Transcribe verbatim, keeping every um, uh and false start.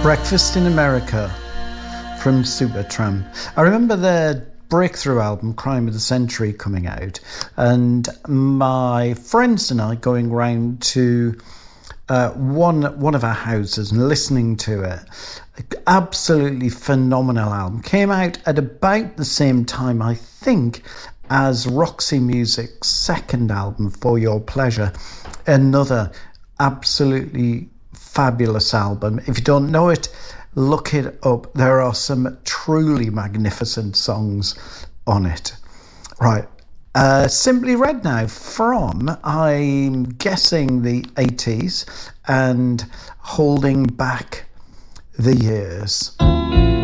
Breakfast in America from Supertramp. I remember their breakthrough album, Crime of the Century, coming out, and my friends and I going round to uh, one one of our houses and listening to it. Absolutely phenomenal album. Came out at about the same time, I think, as Roxy Music's second album, For Your Pleasure. Another absolutely fabulous album. If you don't know it, look it up. There are some truly magnificent songs on it. Right. Uh, Simply Red now from, I'm guessing, the eighties and Holding Back the Years.